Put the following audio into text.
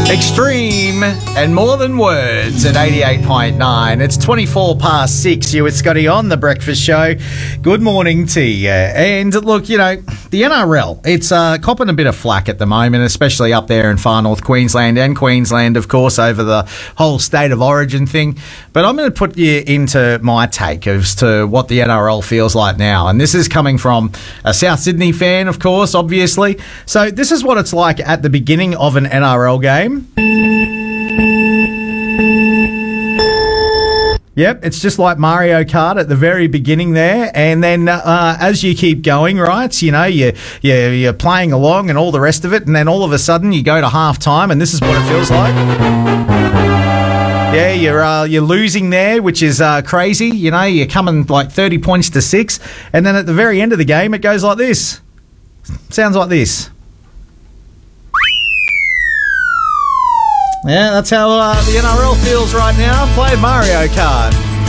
Extreme and more than words at 88.9. It's 24 past 6. You with Scotty on The Breakfast Show. Good morning to you. And look, you know, the NRL, it's copping a bit of flack at the moment, especially up there in far north Queensland and Queensland, of course, over the whole state of origin thing. But I'm going to put you into my take as to what the NRL feels like now. And this is coming from a South Sydney fan, of course, obviously. So this is what it's like at the beginning of an NRL game. Yep, it's just like Mario Kart at the very beginning there, and then as you keep going, right, you know, you're playing along and all the rest of it, and then all of a sudden you go to half time, and this is what it feels like. Yeah, you're losing there, which is crazy. You know, you're coming like 30 points to 6, and then at the very end of the game, it goes like this. Sounds like this. Yeah, that's how the NRL feels right now. Play Mario Kart.